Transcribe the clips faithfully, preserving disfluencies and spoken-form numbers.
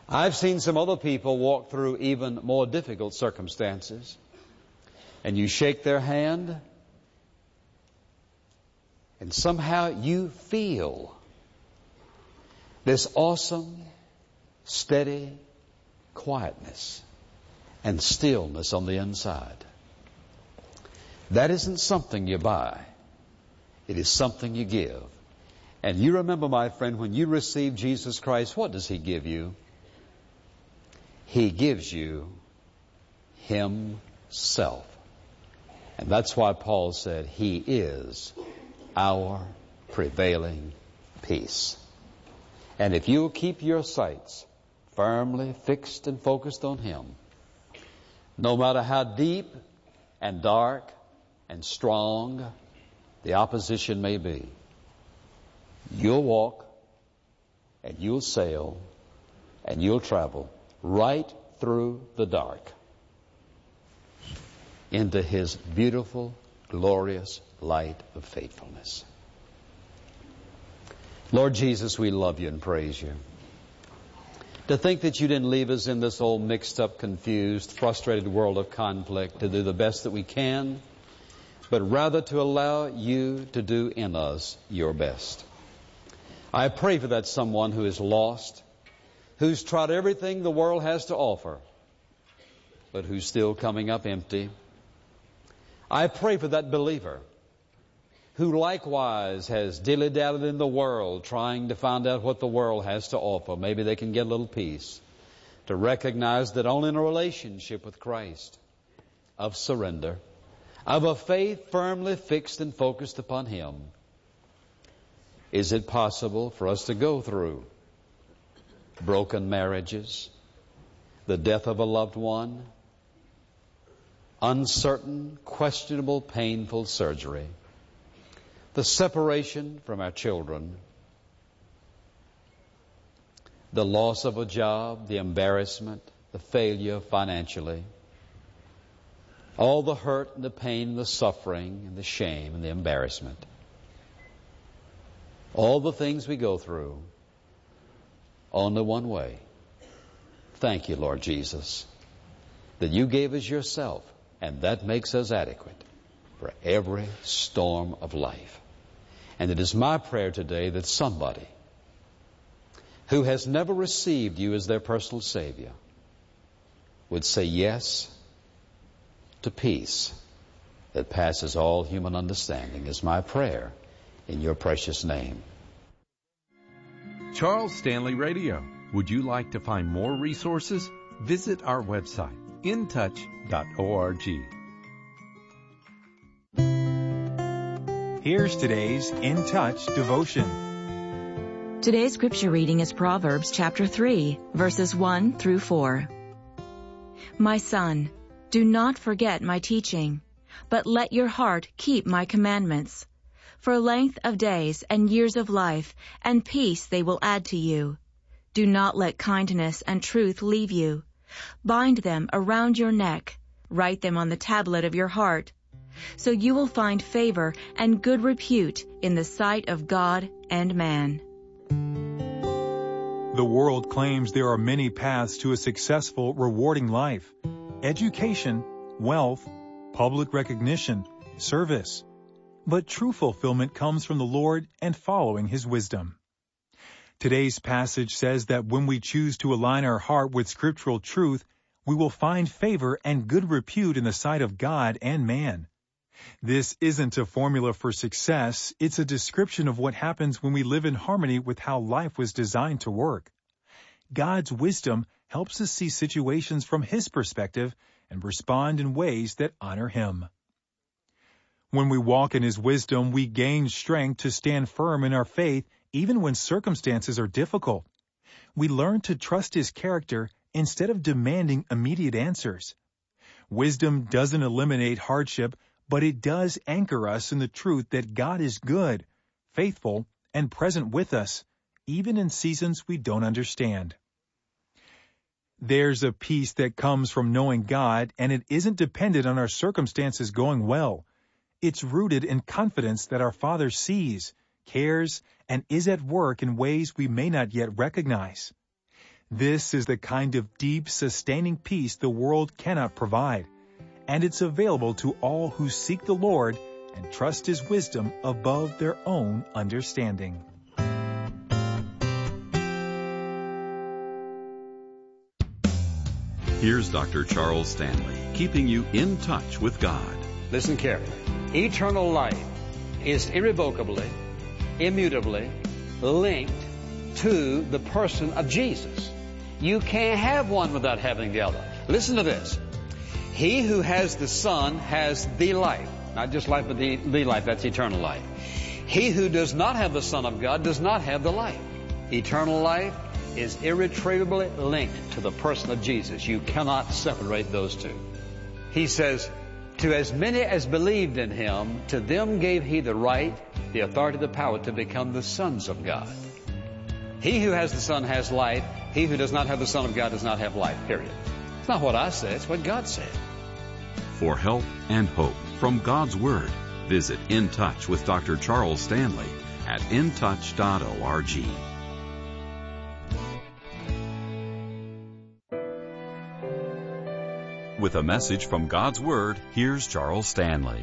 I've seen some other people walk through even more difficult circumstances, and you shake their hand, and somehow you feel this awesome, steady quietness and stillness on the inside. That isn't something you buy. It is something you give. And you remember, my friend, when you receive Jesus Christ, what does He give you? He gives you Himself. And that's why Paul said He is our prevailing peace. And if you'll keep your sights firmly fixed and focused on Him, no matter how deep and dark and strong the opposition may be, you'll walk and you'll sail and you'll travel right through the dark into His beautiful, glorious light of faithfulness. Lord Jesus, we love You and praise You. To think that You didn't leave us in this old mixed up, confused, frustrated world of conflict to do the best that we can, but rather to allow You to do in us Your best. I pray for that someone who is lost, who's tried everything the world has to offer, but who's still coming up empty. I pray for that believer who likewise has dilly-dallied in the world, trying to find out what the world has to offer. Maybe they can get a little peace, to recognize that only in a relationship with Christ, of surrender, of a faith firmly fixed and focused upon Him, is it possible for us to go through broken marriages, the death of a loved one, uncertain, questionable, painful surgery, the separation from our children, the loss of a job, the embarrassment, the failure financially, all the hurt and the pain and the suffering and the shame and the embarrassment, all the things we go through, only one way. Thank You, Lord Jesus, that You gave us Yourself, and that makes us adequate for every storm of life. And it is my prayer today that somebody who has never received You as their personal Savior would say yes to peace that passes all human understanding, is my prayer in Your precious name. Charles Stanley Radio. Would you like to find more resources? Visit our website, in touch dot org. Here's today's In Touch devotion. Today's scripture reading is Proverbs chapter three, verses one through four. My son, do not forget my teaching, but let your heart keep my commandments. For length of days and years of life and peace they will add to you. Do not let kindness and truth leave you. Bind them around your neck. Write them on the tablet of your heart. So you will find favor and good repute in the sight of God and man. The world claims there are many paths to a successful, rewarding life. Education, wealth, public recognition, service. But true fulfillment comes from the Lord and following His wisdom. Today's passage says that when we choose to align our heart with scriptural truth, we will find favor and good repute in the sight of God and man. This isn't a formula for success, it's a description of what happens when we live in harmony with how life was designed to work. God's wisdom helps us see situations from His perspective and respond in ways that honor Him. When we walk in His wisdom, we gain strength to stand firm in our faith even when circumstances are difficult. We learn to trust His character instead of demanding immediate answers. Wisdom doesn't eliminate hardship, but it does anchor us in the truth that God is good, faithful, and present with us, even in seasons we don't understand. There's a peace that comes from knowing God, and it isn't dependent on our circumstances going well. It's rooted in confidence that our Father sees, cares, and is at work in ways we may not yet recognize. This is the kind of deep, sustaining peace the world cannot provide, and it's available to all who seek the Lord and trust His wisdom above their own understanding. Here's Doctor Charles Stanley, keeping you in touch with God. Listen carefully. Eternal life is irrevocably, immutably linked to the person of Jesus. You can't have one without having the other. Listen to this. He who has the Son has the life. Not just life, but the, the life. That's eternal life. He who does not have the Son of God does not have the life. Eternal life is irretrievably linked to the person of Jesus. You cannot separate those two. He says, to as many as believed in Him, to them gave He the right, the authority, the power to become the sons of God. He who has the Son has life. He who does not have the Son of God does not have life, period. It's not what I say, it's what God said. For help and hope from God's Word, visit In Touch with Doctor Charles Stanley at in touch dot org. With a message from God's Word, here's Charles Stanley.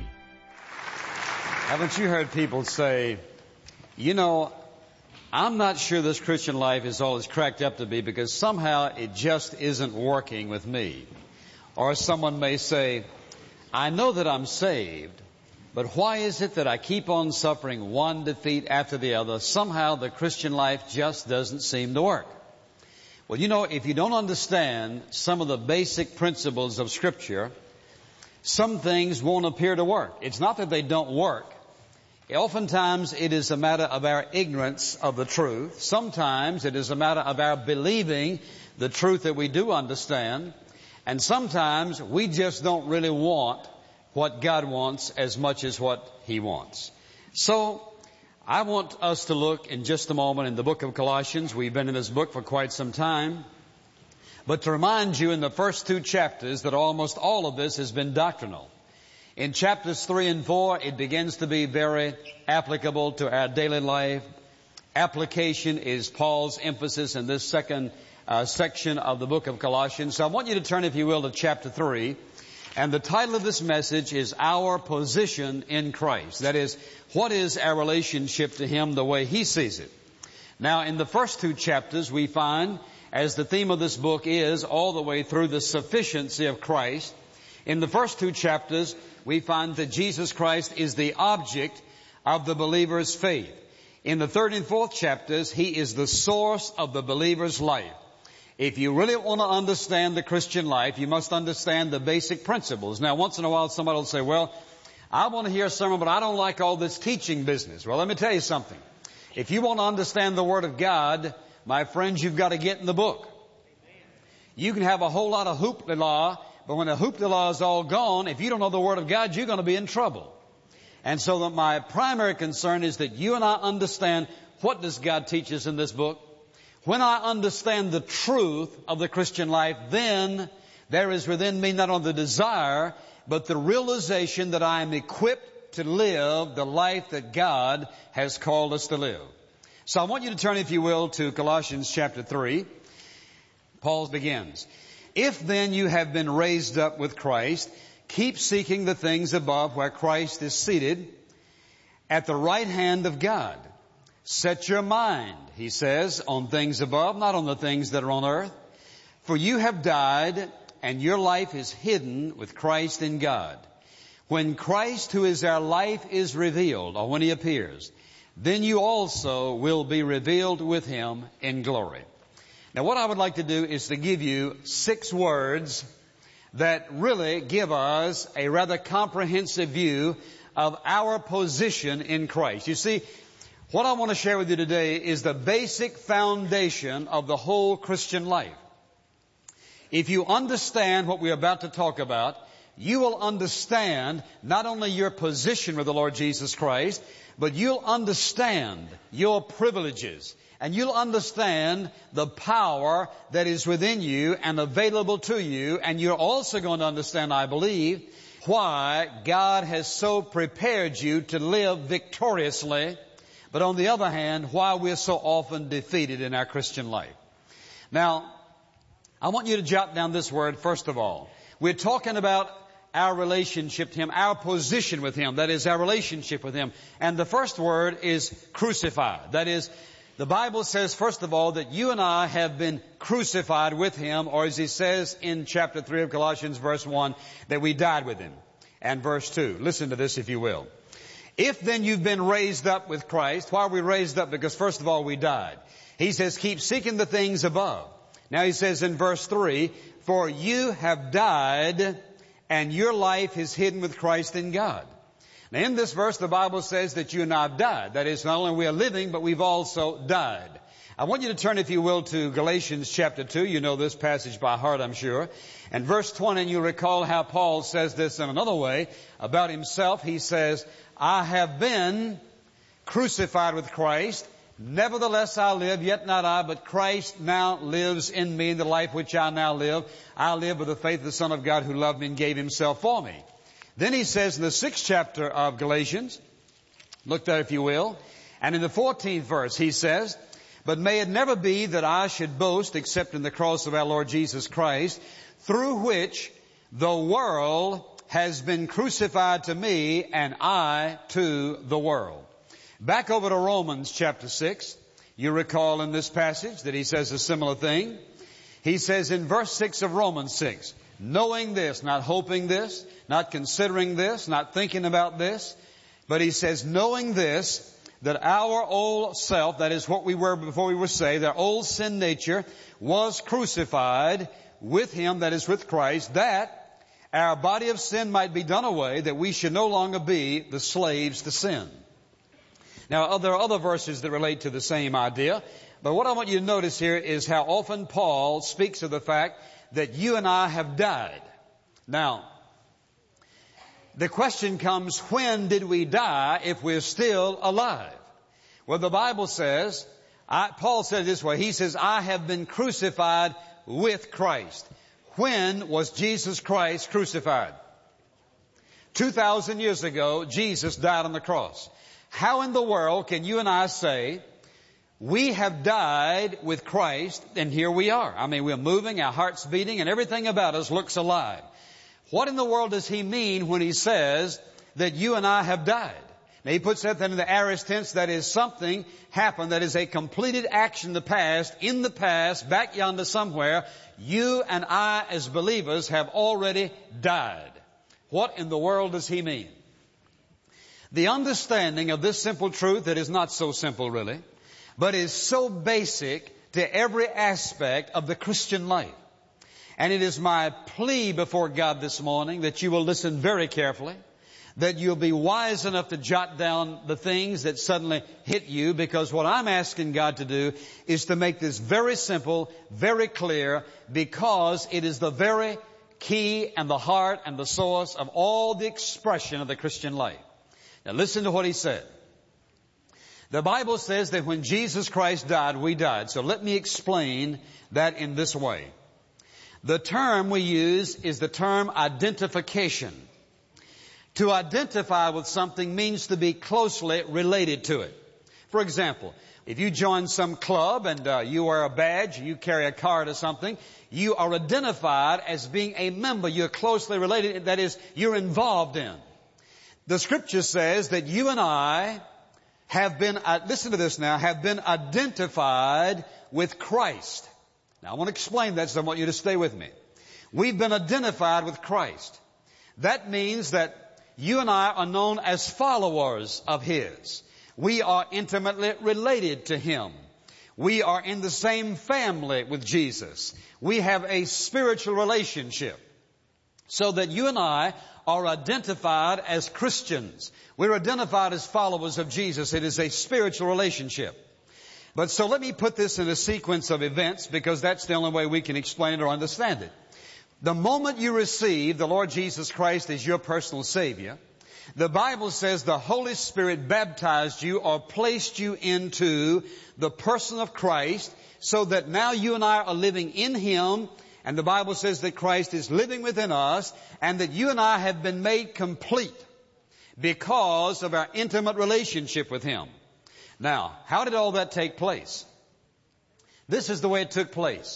Haven't you heard people say, you know, I'm not sure this Christian life is all it's cracked up to be because somehow it just isn't working with me. Or someone may say, I know that I'm saved, but why is it that I keep on suffering one defeat after the other? Somehow the Christian life just doesn't seem to work. Well, you know, if you don't understand some of the basic principles of Scripture, some things won't appear to work. It's not that they don't work. Oftentimes it is a matter of our ignorance of the truth. Sometimes it is a matter of our believing the truth that we do understand. And sometimes we just don't really want what God wants as much as what He wants. So I want us to look in just a moment in the book of Colossians. We've been in this book for quite some time. But to remind you in the first two chapters that almost all of this has been doctrinal. In chapters three and four, it begins to be very applicable to our daily life. Application is Paul's emphasis in this second uh, section of the book of Colossians. So I want you to turn, if you will, to chapter three. And the title of this message is Our Position in Christ. That is, what is our relationship to Him the way He sees it? Now, in the first two chapters, we find, as the theme of this book is all the way through the sufficiency of Christ, in the first two chapters, we find that Jesus Christ is the object of the believer's faith. In the third and fourth chapters, He is the source of the believer's life. If you really want to understand the Christian life, you must understand the basic principles. Now, once in a while, somebody will say, well, I want to hear a sermon, but I don't like all this teaching business. Well, let me tell you something. If you want to understand the Word of God, my friends, you've got to get in the book. You can have a whole lot of hoopla, but when the hoopla is all gone, if you don't know the Word of God, you're going to be in trouble. And so that my primary concern is that you and I understand what does God teach us in this book. When I understand the truth of the Christian life, then there is within me not only the desire, but the realization that I am equipped to live the life that God has called us to live. So I want you to turn, if you will, to Colossians chapter three. Paul begins, If then you have been raised up with Christ, keep seeking the things above where Christ is seated at the right hand of God. Set your mind, he says, on things above, not on the things that are on earth. For you have died, and your life is hidden with Christ in God. When Christ, who is our life, is revealed, or when He appears, then you also will be revealed with Him in glory. Now, what I would like to do is to give you six words that really give us a rather comprehensive view of our position in Christ. You see, what I want to share with you today is the basic foundation of the whole Christian life. If you understand what we're about to talk about, you will understand not only your position with the Lord Jesus Christ, but you'll understand your privileges. And you'll understand the power that is within you and available to you. And you're also going to understand, I believe, why God has so prepared you to live victoriously. But on the other hand, why we're so often defeated in our Christian life. Now, I want you to jot down this word first of all. We're talking about our relationship to Him, our position with Him. That is, our relationship with Him. And the first word is crucified. That is, the Bible says, first of all, that you and I have been crucified with Him, or as He says in chapter three of Colossians, verse one, that we died with Him. And verse two. Listen to this, if you will. If then you've been raised up with Christ, why are we raised up? Because first of all, we died. He says, keep seeking the things above. Now He says in verse three, for you have died, and your life is hidden with Christ in God. Now in this verse, the Bible says that you and I have died. That is, not only we are living, but we've also died. I want you to turn, if you will, to Galatians chapter two. You know this passage by heart, I'm sure. And verse twenty, and you recall how Paul says this in another way about himself. He says, I have been crucified with Christ. Nevertheless I live, yet not I, but Christ now lives in me. In the life which I now live, I live with the faith of the Son of God who loved me and gave Himself for me. Then he says in the sixth chapter of Galatians, look there if you will, and in the fourteenth verse he says, but may it never be that I should boast except in the cross of our Lord Jesus Christ, through which the world has been crucified to me and I to the world. Back over to Romans chapter six, you recall in this passage that he says a similar thing. He says in verse six of Romans six, knowing this, not hoping this, not considering this, not thinking about this, but he says, knowing this, that our old self, that is what we were before we were saved, our old sin nature was crucified with Him, that is with Christ, that our body of sin might be done away, that we should no longer be the slaves to sin. Now, there are other verses that relate to the same idea, but what I want you to notice here is how often Paul speaks of the fact that you and I have died. Now, the question comes, when did we die if we're still alive? Well, the Bible says, I, Paul said it this way, he says, I have been crucified with Christ. When was Jesus Christ crucified? Two thousand years ago, Jesus died on the cross. How in the world can you and I say, we have died with Christ, and here we are? I mean, we're moving, our heart's beating, and everything about us looks alive. What in the world does he mean when he says that you and I have died? Now, he puts that in the aorist tense, that is, something happened, that is a completed action in the past, in the past, back yonder somewhere. You and I, as believers, have already died. What in the world does he mean? The understanding of this simple truth that is not so simple really, but is so basic to every aspect of the Christian life. And it is my plea before God this morning that you will listen very carefully, that you'll be wise enough to jot down the things that suddenly hit you, because what I'm asking God to do is to make this very simple, very clear, because it is the very key and the heart and the source of all the expression of the Christian life. Now listen to what he said. The Bible says that when Jesus Christ died, we died. So let me explain that in this way. The term we use is the term identification. To identify with something means to be closely related to it. For example, if you join some club and uh, you wear a badge, you carry a card or something, you are identified as being a member. You're closely related. That is, you're involved in. The Scripture says that you and I have been, uh, listen to this now, have been identified with Christ. Now I want to explain that, so I want you to stay with me. We've been identified with Christ. That means that you and I are known as followers of His. We are intimately related to Him. We are in the same family with Jesus. We have a spiritual relationship. So that you and I are identified as Christians. We're identified as followers of Jesus. It is a spiritual relationship. But so let me put this in a sequence of events, because that's the only way we can explain it or understand it. The moment you receive the Lord Jesus Christ as your personal Savior, the Bible says the Holy Spirit baptized you or placed you into the person of Christ, so that now you and I are living in Him. And the Bible says that Christ is living within us, and that you and I have been made complete because of our intimate relationship with Him. Now, how did all that take place? This is the way it took place.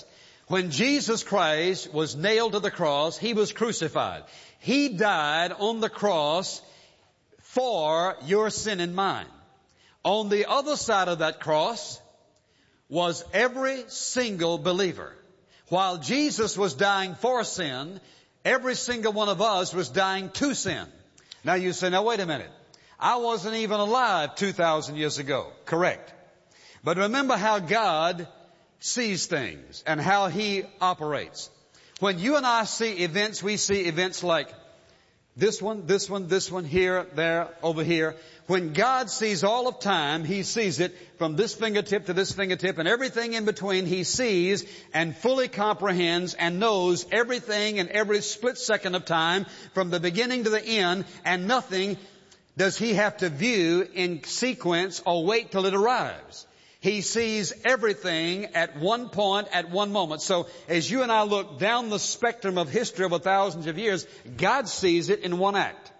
When Jesus Christ was nailed to the cross, He was crucified. He died on the cross for your sin and mine. On the other side of that cross was every single believer. While Jesus was dying for sin, every single one of us was dying to sin. Now you say, now wait a minute. I wasn't even alive two thousand years ago. Correct. But remember how God sees things and how He operates. When you and I see events, we see events like this one, this one, this one, here, there, over here. When God sees all of time, He sees it from this fingertip to this fingertip, and everything in between He sees and fully comprehends and knows everything in every split second of time from the beginning to the end, and nothing does He have to view in sequence or wait till it arrives. He sees everything at one point, at one moment. So as you and I look down the spectrum of history over thousands of years, God sees it in one act.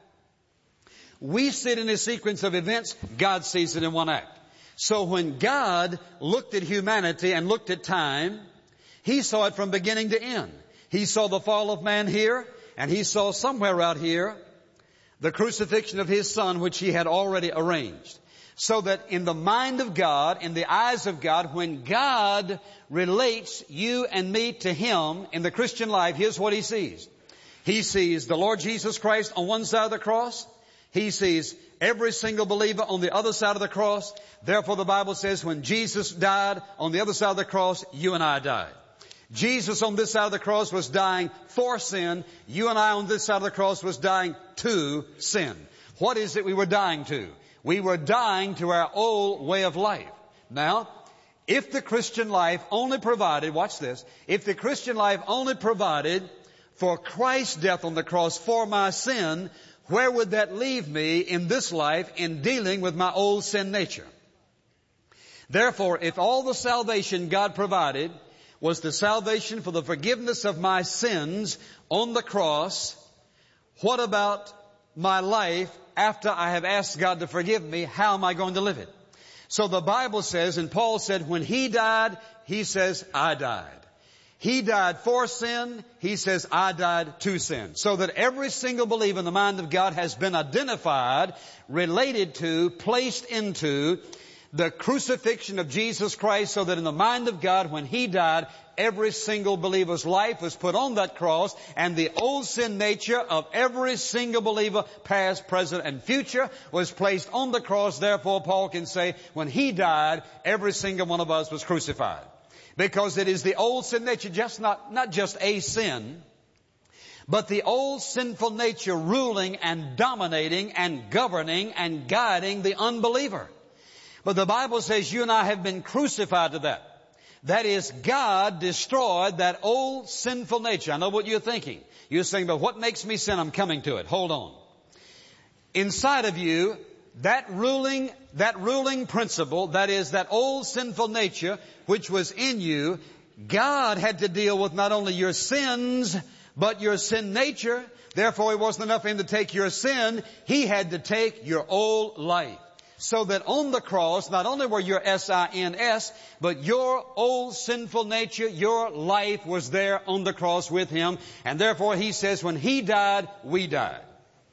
We see it in a sequence of events. God sees it in one act. So when God looked at humanity and looked at time, He saw it from beginning to end. He saw the fall of man here, and He saw somewhere out here the crucifixion of His Son, which He had already arranged. So that in the mind of God, in the eyes of God, when God relates you and me to Him in the Christian life, here's what He sees. He sees the Lord Jesus Christ on one side of the cross. He sees every single believer on the other side of the cross. Therefore, the Bible says when Jesus died on the other side of the cross, you and I died. Jesus on this side of the cross was dying for sin. You and I on this side of the cross was dying to sin. What is it we were dying to? We were dying to our old way of life. Now, if the Christian life only provided, watch this, if the Christian life only provided for Christ's death on the cross for my sin, where would that leave me in this life in dealing with my old sin nature? Therefore, if all the salvation God provided was the salvation for the forgiveness of my sins on the cross, what about my life after I have asked God to forgive me? How am I going to live it? So the Bible says, and Paul said, when He died, he says, I died. He died for sin. He says, I died to sin. So that every single believer in the mind of God has been identified, related to, placed into the crucifixion of Jesus Christ, so that in the mind of God, when He died, every single believer's life was put on that cross, and the old sin nature of every single believer, past, present, and future, was placed on the cross. Therefore, Paul can say, when He died, every single one of us was crucified. Because it is the old sin nature, just not, not just a sin, but the old sinful nature ruling and dominating and governing and guiding the unbeliever. But the Bible says you and I have been crucified to that. That is, God destroyed that old sinful nature. I know what you're thinking. You're saying, but what makes me sin? I'm coming to it. Hold on. Inside of you, that ruling, that ruling principle, that is, that old sinful nature which was in you, God had to deal with not only your sins, but your sin nature. Therefore, it wasn't enough for Him to take your sin. He had to take your old life. So that on the cross, not only were your S I N S, but your old sinful nature, your life was there on the cross with Him. And therefore He says, when He died, we died.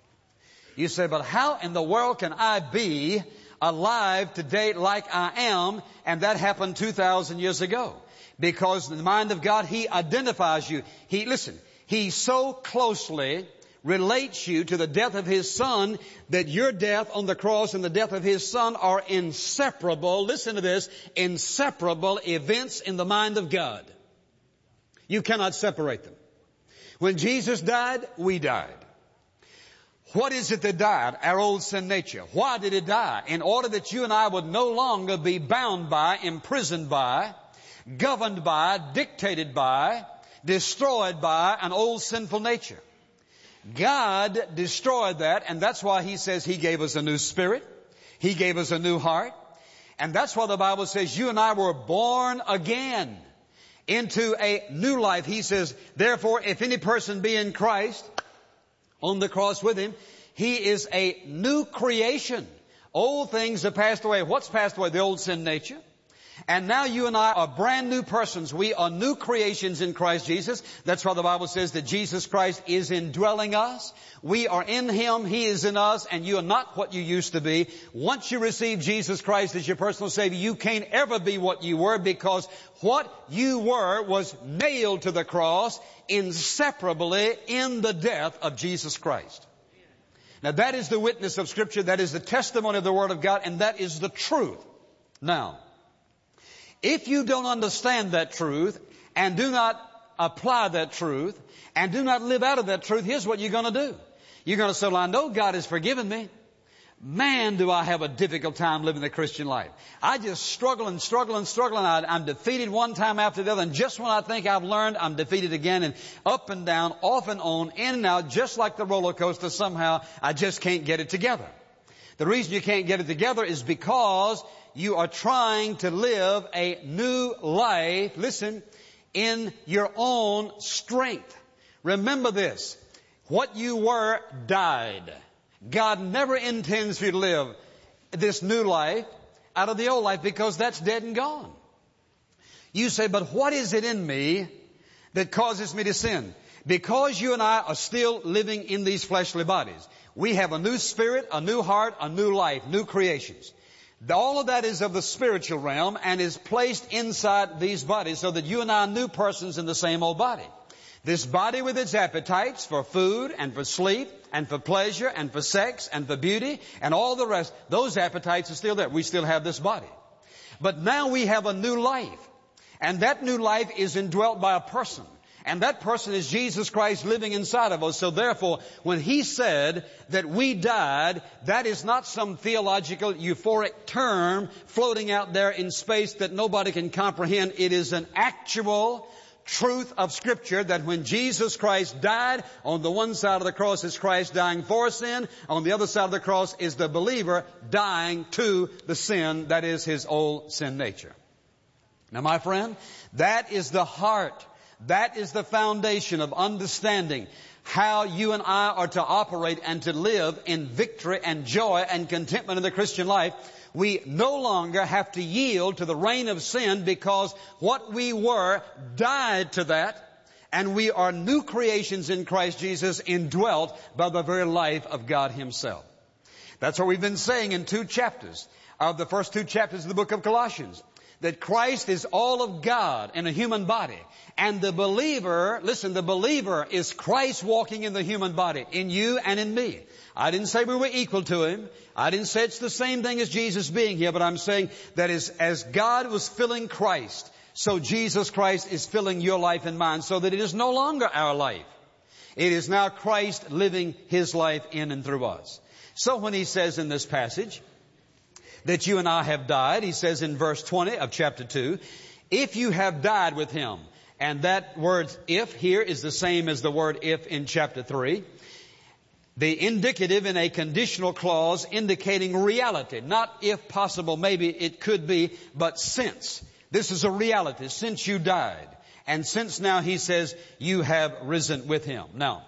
You say, but how in the world can I be alive today like I am? And that happened two thousand years ago. Because in the mind of God, He identifies you. He, listen, He so closely relates you to the death of His Son that your death on the cross and the death of His Son are inseparable, listen to this, inseparable events in the mind of God. You cannot separate them. When Jesus died, we died. What is it that died? Our old sin nature. Why did it die? In order that you and I would no longer be bound by, imprisoned by, governed by, dictated by, destroyed by an old sinful nature. God destroyed that, and that's why He says He gave us a new spirit. He gave us a new heart. And that's why the Bible says you and I were born again into a new life. He says, therefore, if any person be in Christ, on the cross with Him, he is a new creation. Old things are passed away. What's passed away? The old sin nature. And now you and I are brand new persons. We are new creations in Christ Jesus. That's why the Bible says that Jesus Christ is indwelling us. We are in Him, He is in us, and you are not what you used to be. Once you receive Jesus Christ as your personal Savior, you can't ever be what you were, because what you were was nailed to the cross inseparably in the death of Jesus Christ. Now that is the witness of Scripture, that is the testimony of the Word of God, and that is the truth. Now, if you don't understand that truth and do not apply that truth and do not live out of that truth, here's what you're going to do. You're going to say, well, I know God has forgiven me. Man, do I have a difficult time living the Christian life. I just struggle and struggle and struggle, and I, I'm defeated one time after the other. And just when I think I've learned, I'm defeated again, and up and down, off and on, in and out, just like the roller coaster. Somehow, I just can't get it together. The reason you can't get it together is because you are trying to live a new life, listen, in your own strength. Remember this. What you were died. God never intends for you to live this new life out of the old life, because that's dead and gone. You say, but what is it in me that causes me to sin? Because you and I are still living in these fleshly bodies. We have a new spirit, a new heart, a new life, new creations. All of that is of the spiritual realm and is placed inside these bodies, so that you and I are new persons in the same old body. This body with its appetites for food and for sleep and for pleasure and for sex and for beauty and all the rest, those appetites are still there. We still have this body. But now we have a new life. And that new life is indwelt by a person. And that person is Jesus Christ living inside of us. So therefore, when He said that we died, that is not some theological euphoric term floating out there in space that nobody can comprehend. It is an actual truth of Scripture, that when Jesus Christ died, on the one side of the cross is Christ dying for sin. On the other side of the cross is the believer dying to the sin that is his old sin nature. Now, my friend, that is the heart. That is the foundation of understanding how you and I are to operate and to live in victory and joy and contentment in the Christian life. We no longer have to yield to the reign of sin, because what we were died to that, and we are new creations in Christ Jesus, indwelt by the very life of God Himself. That's what we've been saying in two chapters of the first two chapters of the book of Colossians. That Christ is all of God in a human body. And the believer, listen, the believer is Christ walking in the human body, in you and in me. I didn't say we were equal to Him. I didn't say it's the same thing as Jesus being here, but I'm saying that as, as God was filling Christ, so Jesus Christ is filling your life and mine, so that it is no longer our life. It is now Christ living His life in and through us. So when He says in this passage that you and I have died, He says in verse twenty of chapter two, if you have died with Him, and that word if here is the same as the word if in chapter three, the indicative in a conditional clause indicating reality, not if possible, maybe it could be, but since. This is a reality, since you died. And since now, He says, you have risen with Him. Now,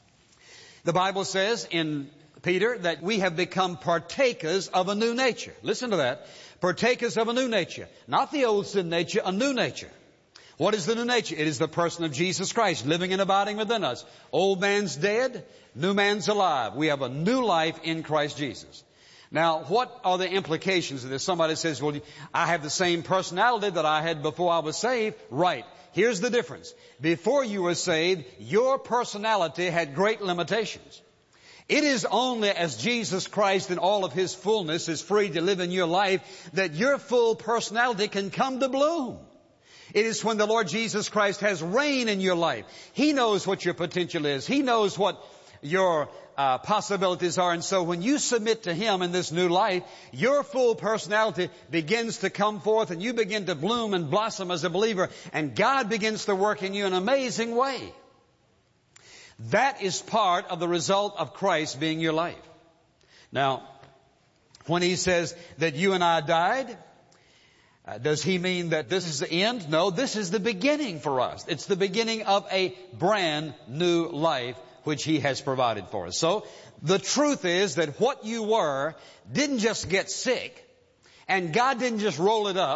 the Bible says in Peter that we have become partakers of a new nature. Listen to that. Partakers of a new nature. Not the old sin nature, a new nature. What is the new nature? It is the person of Jesus Christ living and abiding within us. Old man's dead, new man's alive. We have a new life in Christ Jesus. Now, what are the implications of this? Somebody says, well, I have the same personality that I had before I was saved. Right. Here's the difference. Before you were saved, your personality had great limitations. It is only as Jesus Christ in all of His fullness is free to live in your life that your full personality can come to bloom. It is when the Lord Jesus Christ has reign in your life. He knows what your potential is. He knows what your uh, possibilities are. And so when you submit to Him in this new life, your full personality begins to come forth, and you begin to bloom and blossom as a believer. And God begins to work in you in an amazing way. That is part of the result of Christ being your life. Now, when He says that you and I died, Uh, does He mean that this is the end? No, this is the beginning for us. It's the beginning of a brand new life which He has provided for us. So the truth is that what you were didn't just get sick, and God didn't just roll it up,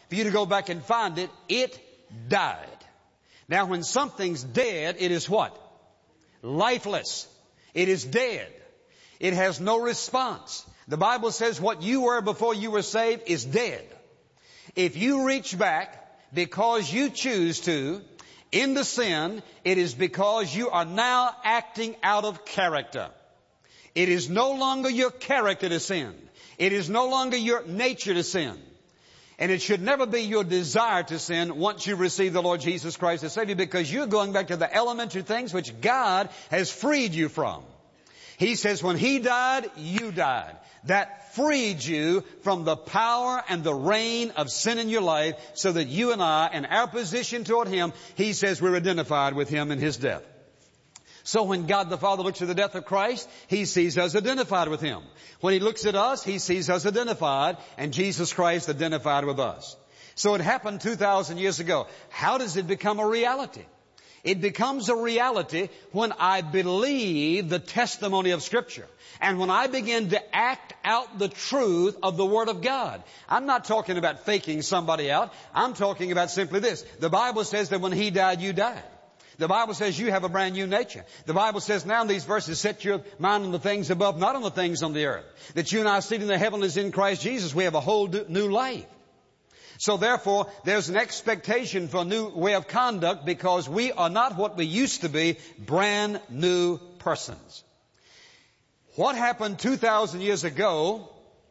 for you to go back and find it, it died. Now when something's dead, it is what? Lifeless. It is dead. It has no response. The Bible says what you were before you were saved is dead. If you reach back because you choose to into sin, it is because you are now acting out of character. It is no longer your character to sin. It is no longer your nature to sin. And it should never be your desire to sin once you receive the Lord Jesus Christ as Savior, because you're going back to the elementary things which God has freed you from. He says when He died, you died. That freed you from the power and the reign of sin in your life, so that you and I, in our position toward Him, He says we're identified with Him in His death. So when God the Father looks at the death of Christ, He sees us identified with Him. When He looks at us, He sees us identified, and Jesus Christ identified with us. So it happened two thousand years ago. How does it become a reality? It becomes a reality when I believe the testimony of Scripture, and when I begin to act out the truth of the Word of God. I'm not talking about faking somebody out. I'm talking about simply this. The Bible says that when He died, you died. The Bible says you have a brand new nature. The Bible says now in these verses, set your mind on the things above, not on the things on the earth. That you and I seated in the heavenlies in Christ Jesus, we have a whole new life. So therefore, there's an expectation for a new way of conduct, because we are not what we used to be, brand new persons. What happened two thousand years ago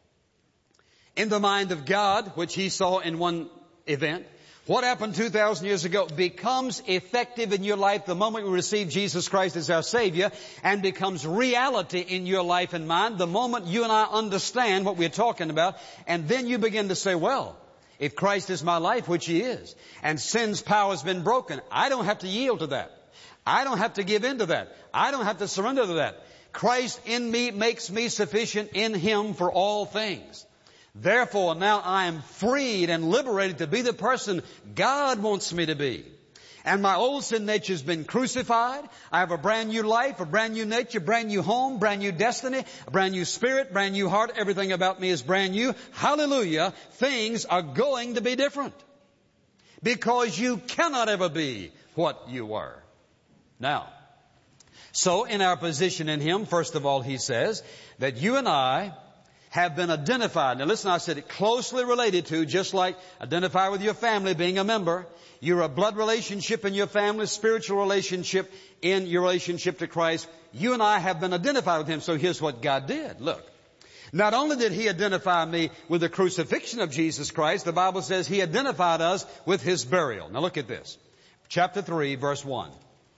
in the mind of God, which He saw in one event, what happened two thousand years ago becomes effective in your life the moment we receive Jesus Christ as our Savior, and becomes reality in your life and mine the moment you and I understand what we're talking about. And then you begin to say, well, if Christ is my life, which He is, and sin's power has been broken, I don't have to yield to that. I don't have to give in to that. I don't have to surrender to that. Christ in me makes me sufficient in Him for all things. Therefore, now I am freed and liberated to be the person God wants me to be. And my old sin nature has been crucified. I have a brand new life, a brand new nature, brand new home, brand new destiny, a brand new spirit, brand new heart. Everything about me is brand new. Hallelujah. Things are going to be different, because you cannot ever be what you were. Now, so in our position in Him, first of all, He says that you and I have been identified. Now listen, I said it closely related to, just like identify with your family being a member. You're a blood relationship in your family, spiritual relationship in your relationship to Christ. You and I have been identified with Him. So here's what God did. Look, not only did He identify me with the crucifixion of Jesus Christ, the Bible says He identified us with His burial. Now look at this. Chapter three, verse one.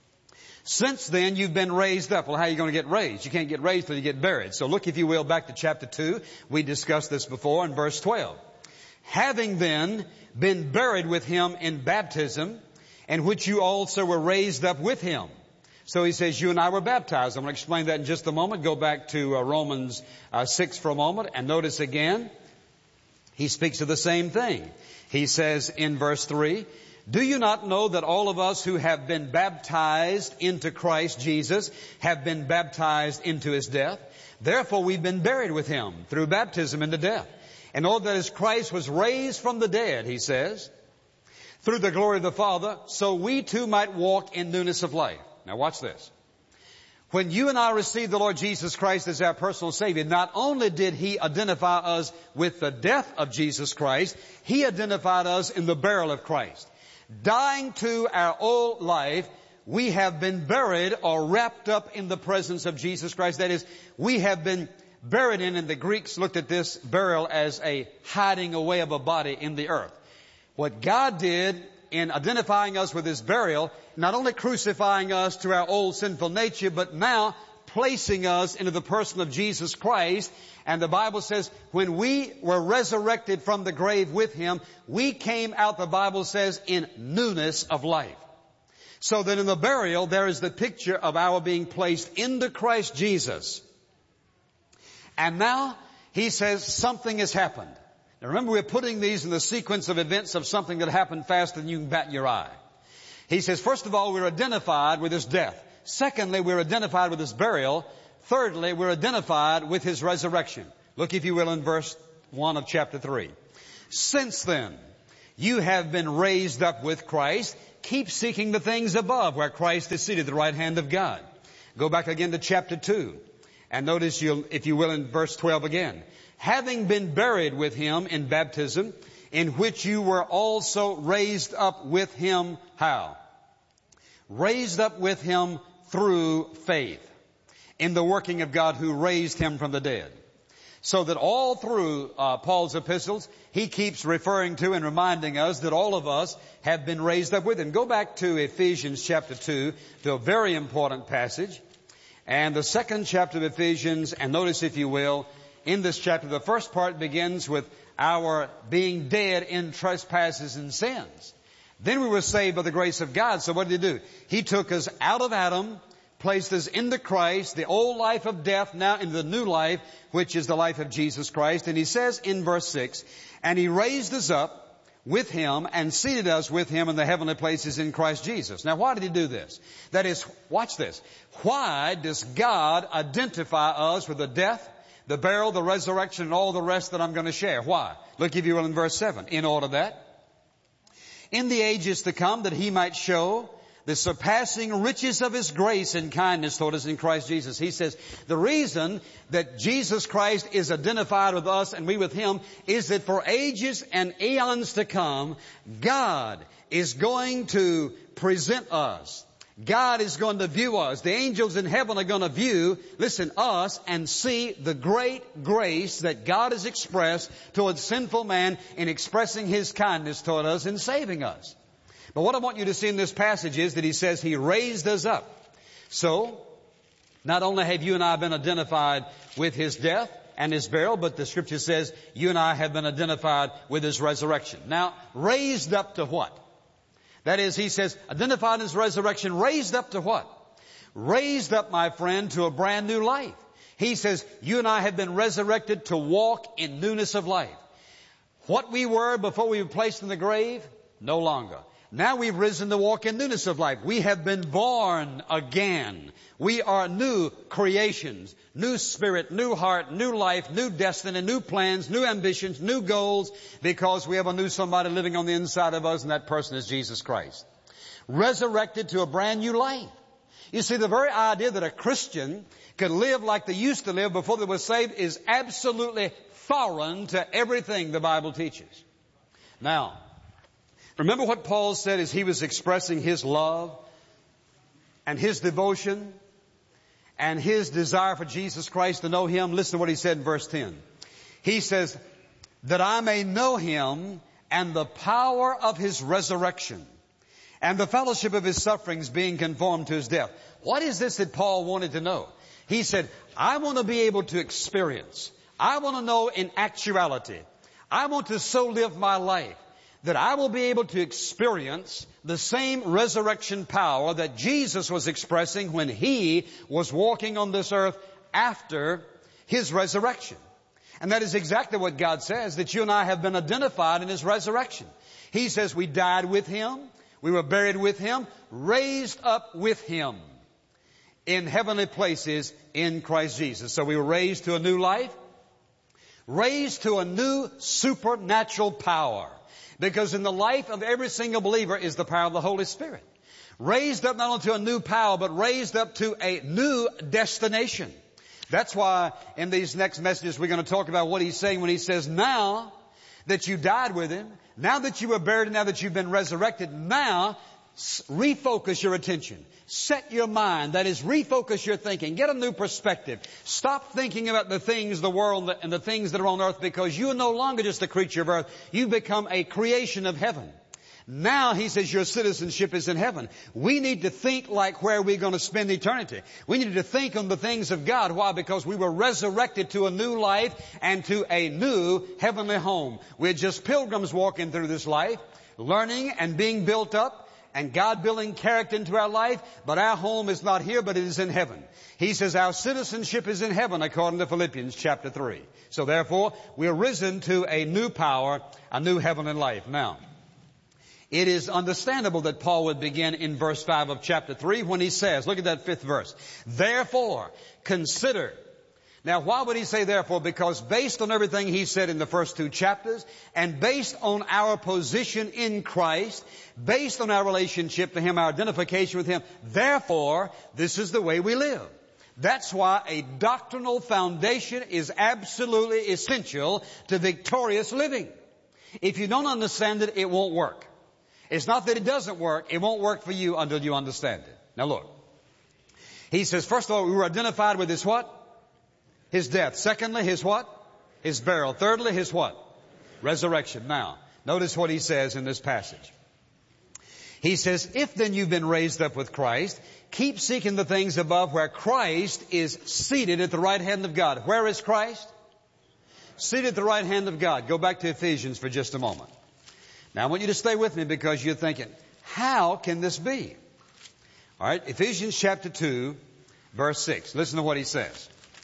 Since then you've been raised up. Well, how are you going to get raised? You can't get raised till you get buried. So look, if you will, back to chapter two. We discussed this before in verse twelve. Having then been buried with Him in baptism, in which you also were raised up with Him. So he says you and I were baptized. I'm going to explain that in just a moment. Go back to uh, Romans uh, six for a moment and notice again. He speaks of the same thing. He says in verse three, do you not know that all of us who have been baptized into Christ Jesus have been baptized into His death? Therefore we've been buried with Him through baptism into death. And all that as Christ was raised from the dead, he says, through the glory of the Father, so we too might walk in newness of life. Now watch this. When you and I received the Lord Jesus Christ as our personal Savior, not only did He identify us with the death of Jesus Christ, He identified us in the burial of Christ. Dying to our old life, we have been buried or wrapped up in the presence of Jesus Christ. That is, we have been buried in, and the Greeks looked at this burial as a hiding away of a body in the earth. What God did in identifying us with His burial, not only crucifying us to our old sinful nature, but now placing us into the person of Jesus Christ. And the Bible says when we were resurrected from the grave with Him, we came out, the Bible says, in newness of life. So that in the burial there is the picture of our being placed into Christ Jesus. And now He says something has happened. Now remember, we're putting these in the sequence of events of something that happened faster than you can bat your eye. He says, first of all, we're identified with His death. Secondly, we're identified with His burial. Thirdly, we're identified with His resurrection. Look, if you will, in verse one of chapter three. Since then, You have been raised up with Christ. Keep seeking the things above where Christ is seated at the right hand of God. Go back again to chapter two. And notice, you'll, if you will, in verse twelve again. Having been buried with Him in baptism, in which you were also raised up with Him. How? Raised up with Him through faith in the working of God who raised Him from the dead. So that all through uh, Paul's epistles, he keeps referring to and reminding us that all of us have been raised up with Him. Go back to Ephesians chapter two, to a very important passage. And the second chapter of Ephesians, and notice, if you will, in this chapter, the first part begins with our being dead in trespasses and sins. Then we were saved by the grace of God. So what did He do? He took us out of Adam, placed us into Christ, the old life of death, now into the new life, which is the life of Jesus Christ. And He says in verse six, and He raised us up with Him and seated us with Him in the heavenly places in Christ Jesus. Now, why did He do this? That is, watch this. Why does God identify us with the death, the burial, the resurrection, and all the rest that I'm going to share? Why? Look, if you will, in verse seven. In order that in the ages to come, that He might show the surpassing riches of His grace and kindness toward us in Christ Jesus. He says the reason that Jesus Christ is identified with us and we with Him is that for ages and eons to come, God is going to present us. God is going to view us. The angels in heaven are going to view, listen, us and see the great grace that God has expressed towards sinful man in expressing His kindness toward us and saving us. But what I want you to see in this passage is that He says He raised us up. So, not only have you and I been identified with His death and His burial, but the Scripture says you and I have been identified with His resurrection. Now, raised up to what? That is, He says, identified in His resurrection, raised up to what? Raised up, my friend, to a brand new life. He says, you and I have been resurrected to walk in newness of life. What we were before we were placed in the grave, no longer. Now we've risen to walk in newness of life. We have been born again. We are new creations, new spirit, new heart, new life, new destiny, new plans, new ambitions, new goals, because we have a new somebody living on the inside of us, and that person is Jesus Christ. Resurrected to a brand new life. You see, the very idea that a Christian could live like they used to live before they were saved is absolutely foreign to everything the Bible teaches. Now, remember what Paul said as he was expressing his love and his devotion and his desire for Jesus Christ, to know Him? Listen to what he said in verse ten. He says, that I may know Him and the power of His resurrection and the fellowship of His sufferings, being conformed to His death. What is this that Paul wanted to know? He said, I want to be able to experience. I want to know in actuality. I want to so live my life that I will be able to experience the same resurrection power that Jesus was expressing when He was walking on this earth after His resurrection. And that is exactly what God says, that you and I have been identified in His resurrection. He says we died with Him, we were buried with Him, raised up with Him in heavenly places in Christ Jesus. So we were raised to a new life, raised to a new supernatural power. Because in the life of every single believer is the power of the Holy Spirit. Raised up not only to a new power, but raised up to a new destination. That's why in these next messages we're going to talk about what He's saying when He says, now that you died with Him, now that you were buried, and now that you've been resurrected, now refocus your attention. Set your mind. That is, refocus your thinking. Get a new perspective. Stop thinking about the things of the world and the things that are on earth, because you are no longer just a creature of earth. You've become a creation of heaven. Now, He says, your citizenship is in heaven. We need to think like where we're going to spend eternity. We need to think on the things of God. Why? Because we were resurrected to a new life and to a new heavenly home. We're just pilgrims walking through this life, learning and being built up, and God building character into our life, but our home is not here, but it is in heaven. He says our citizenship is in heaven, according to Philippians chapter three. So therefore, we are risen to a new power, a new heavenly life. Now, it is understandable that Paul would begin in verse five of chapter three when he says, look at that fifth verse, therefore, consider Now, why would he say therefore? Because based on everything he said in the first two chapters, and based on our position in Christ, based on our relationship to him, our identification with him, therefore, this is the way we live. That's why a doctrinal foundation is absolutely essential to victorious living. If you don't understand it, it won't work. It's not that it doesn't work. It won't work for you until you understand it. Now look. He says, first of all, we were identified with his what? His death. Secondly, his what? His burial. Thirdly, his what? Resurrection. Now, notice what he says in this passage. He says, if then you've been raised up with Christ, keep seeking the things above where Christ is seated at the right hand of God. Where is Christ? Seated at the right hand of God. Go back to Ephesians for just a moment. Now I want you to stay with me because you're thinking, how can this be? All right, Ephesians chapter two, verse six. Listen to what he says.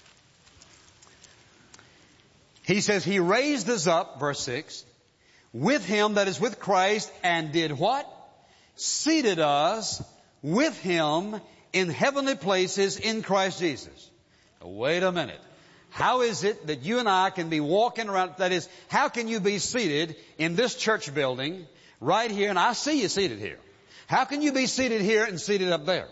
He says, he raised us up, verse six, with him, that is with Christ, and did what? Seated us with him in heavenly places in Christ Jesus. Now, wait a minute. How is it that you and I can be walking around, that is, how can you be seated in this church building right here, and I see you seated here. How can you be seated here and seated up there?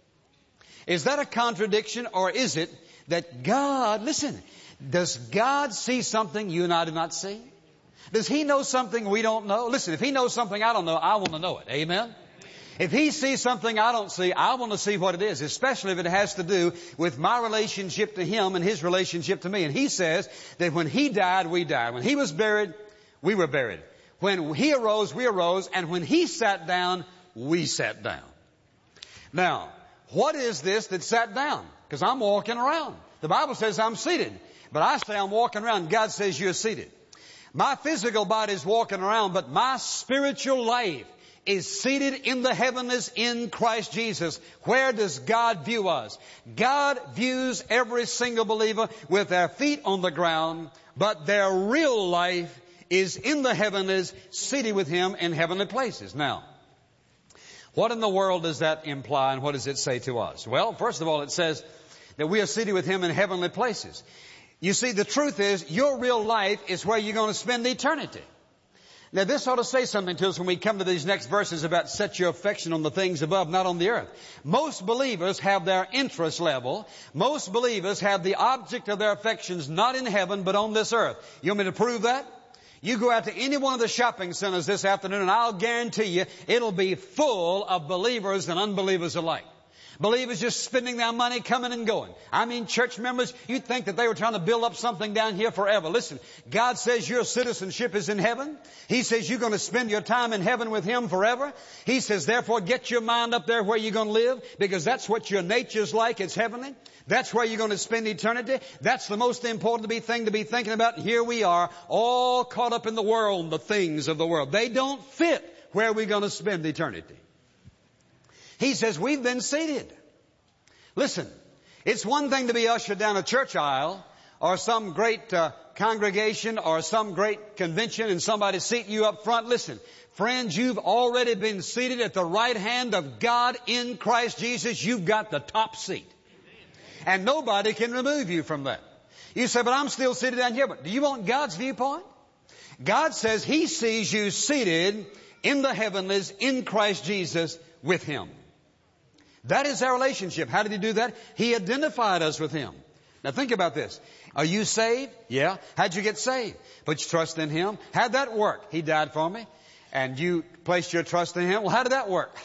Is that a contradiction, or is it that God, listen, does God see something you and I do not see? Does he know something we don't know? Listen, if he knows something I don't know, I want to know it. Amen? If he sees something I don't see, I want to see what it is, especially if it has to do with my relationship to him and his relationship to me. And he says that when he died, we died. When he was buried, we were buried. When he arose, we arose. And when he sat down, we sat down. Now, what is this that sat down? Because I'm walking around. The Bible says I'm seated. But I say I'm walking around. God says you're seated. My physical body is walking around, but my spiritual life is seated in the heavens in Christ Jesus. Where does God view us? God views every single believer with their feet on the ground, but their real life is in the heavens, seated with him in heavenly places. Now, what in the world does that imply, and what does it say to us? Well, first of all, it says that we are seated with him in heavenly places. You see, the truth is, your real life is where you're going to spend eternity. Now, this ought to say something to us when we come to these next verses about set your affection on the things above, not on the earth. Most believers have their interest level. Most believers have the object of their affections not in heaven, but on this earth. You want me to prove that? You go out to any one of the shopping centers this afternoon, and I'll guarantee you it'll be full of believers and unbelievers alike. Believers just spending their money coming and going. I mean, church members, you'd think that they were trying to build up something down here forever. Listen, God says your citizenship is in heaven. He says you're going to spend your time in heaven with him forever. He says, therefore, get your mind up there where you're going to live, because that's what your nature's like. It's heavenly. That's where you're going to spend eternity. That's the most important to be thing to be thinking about. And here we are, all caught up in the world, the things of the world. They don't fit where we're going to spend eternity. He says we've been seated. Listen, it's one thing to be ushered down a church aisle or some great uh, congregation or some great convention and somebody seat you up front. Listen, friends, you've already been seated at the right hand of God in Christ Jesus. You've got the top seat. And nobody can remove you from that. You say, but I'm still seated down here. But do you want God's viewpoint? God says he sees you seated in the heavenlies in Christ Jesus with him. That is our relationship. How did he do that? He identified us with him. Now think about this. Are you saved? Yeah. How'd you get saved? Put your trust in him. How'd that work? He died for me. And you placed your trust in him. Well, how did that work?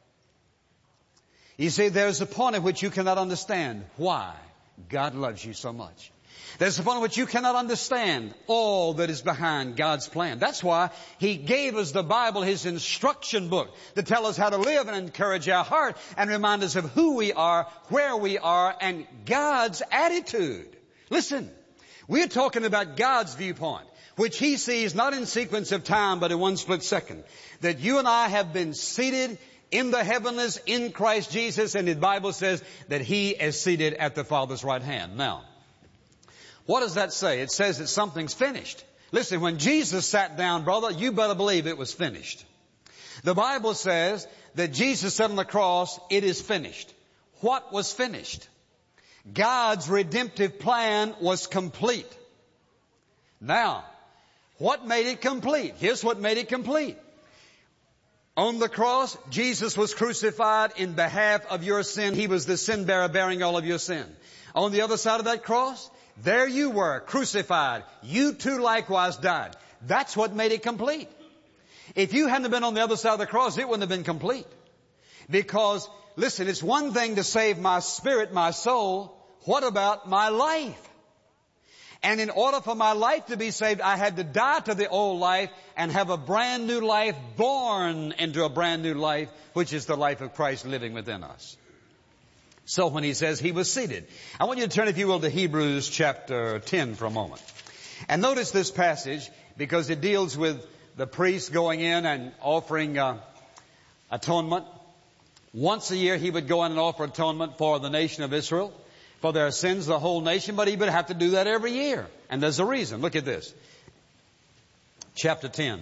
You see, there's a point at which you cannot understand why God loves you so much. There's a point at which you cannot understand all that is behind God's plan. That's why he gave us the Bible, his instruction book, to tell us how to live and encourage our heart and remind us of who we are, where we are, and God's attitude. Listen, we're talking about God's viewpoint, which he sees not in sequence of time, but in one split second. That you and I have been seated in the heavens in Christ Jesus, and the Bible says that he is seated at the Father's right hand. Now, what does that say? It says that something's finished. Listen, when Jesus sat down, brother, you better believe it was finished. The Bible says that Jesus said on the cross, it is finished. What was finished? God's redemptive plan was complete. Now, what made it complete? Here's what made it complete. On the cross, Jesus was crucified in behalf of your sin. He was the sin bearer bearing all of your sin. On the other side of that cross, there you were, crucified. You too likewise died. That's what made it complete. If you hadn't been on the other side of the cross, it wouldn't have been complete. Because, listen, it's one thing to save my spirit, my soul. What about my life? And in order for my life to be saved, I had to die to the old life and have a brand new life born into a brand new life, which is the life of Christ living within us. So when he says he was seated, I want you to turn, if you will, to Hebrews chapter ten for a moment. And notice this passage because it deals with the priest going in and offering uh, atonement. Once a year he would go in and offer atonement for the nation of Israel, for their sins, the whole nation, but he would have to do that every year. And there's a reason. Look at this. Chapter ten,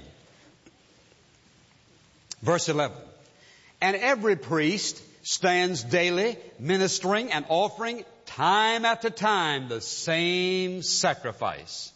verse eleven. And every priest stands daily ministering and offering time after time the same sacrifice,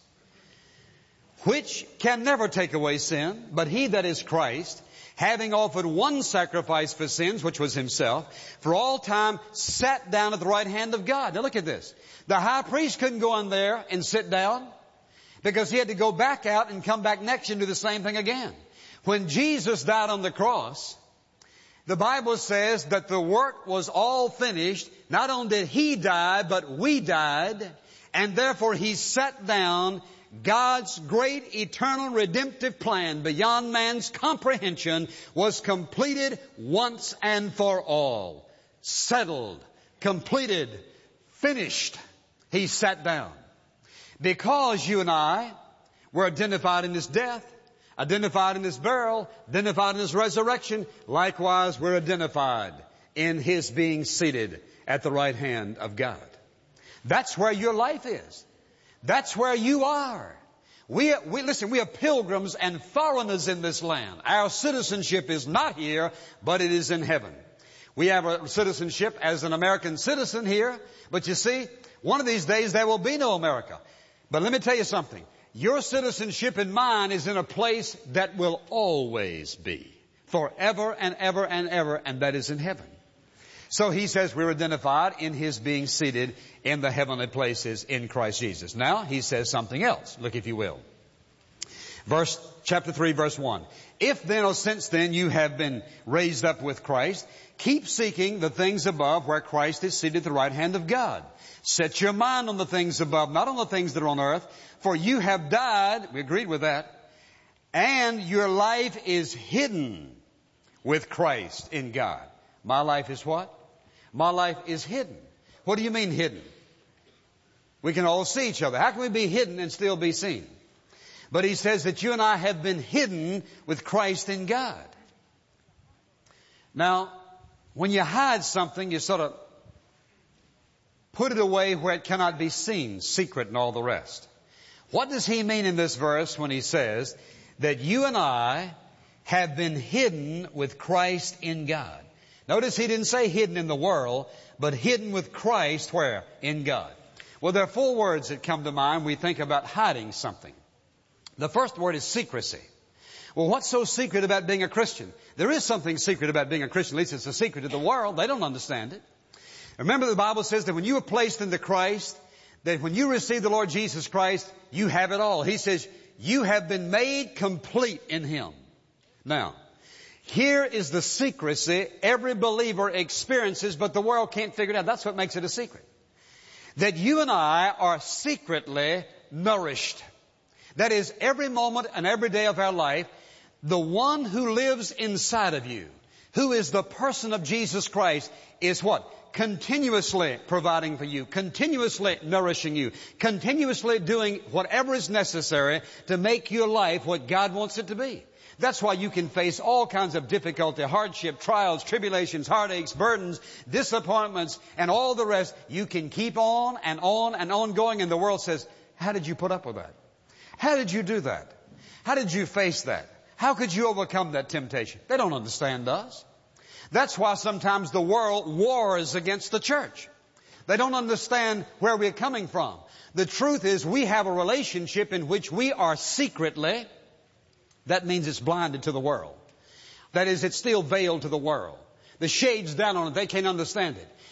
which can never take away sin, but he that is Christ, having offered one sacrifice for sins, which was himself, for all time sat down at the right hand of God. Now look at this. The high priest couldn't go in there and sit down because he had to go back out and come back next and do the same thing again. When Jesus died on the cross, the Bible says that the work was all finished. Not only did he die, but we died. And therefore he sat down. God's great eternal redemptive plan beyond man's comprehension was completed once and for all. Settled, completed, finished. He sat down. Because you and I were identified in his death, identified in his burial, identified in his resurrection, likewise we're identified in his being seated at the right hand of God. That's where your life is. That's where you are. We, we, listen, we are pilgrims and foreigners in this land. Our citizenship is not here, but it is in heaven. We have a citizenship as an American citizen here, but you see, one of these days there will be no America. But let me tell you something. Your citizenship and mine is in a place that will always be, forever and ever and ever, and that is in heaven. So he says we're identified in his being seated in the heavenly places in Christ Jesus. Now he says something else. Look, if you will. Verse, chapter three, verse one. If then or since then you have been raised up with Christ, keep seeking the things above where Christ is seated at the right hand of God. Set your mind on the things above, not on the things that are on earth. For you have died, we agreed with that, and your life is hidden with Christ in God. My life is what? My life is hidden. What do you mean hidden? We can all see each other. How can we be hidden and still be seen? But he says that you and I have been hidden with Christ in God. Now, when you hide something, you sort of put it away where it cannot be seen, secret and all the rest. What does he mean in this verse when he says that you and I have been hidden with Christ in God? Notice he didn't say hidden in the world, but hidden with Christ where? In God. Well, there are four words that come to mind when we think about hiding something. The first word is secrecy. Well, what's so secret about being a Christian? There is something secret about being a Christian. At least it's a secret to the world. They don't understand it. Remember, the Bible says that when you were placed into Christ, that when you receive the Lord Jesus Christ, you have it all. He says, you have been made complete in him. Now, here is the secrecy every believer experiences, but the world can't figure it out. That's what makes it a secret. That you and I are secretly nourished. That is, every moment and every day of our life, the one who lives inside of you, who is the person of Jesus Christ, is what? Continuously providing for you, continuously nourishing you, continuously doing whatever is necessary to make your life what God wants it to be. That's why you can face all kinds of difficulty, hardship, trials, tribulations, heartaches, burdens, disappointments, and all the rest. You can keep on and on and on going, and the world says, how did you put up with that? How did you do that? How did you face that? How could you overcome that temptation? They don't understand us. That's why sometimes the world wars against the church. They don't understand where we're coming from. The truth is we have a relationship in which we are secretly, that means it's blinded to the world. That is, it's still veiled to the world. The shade's down on it. They can't understand it.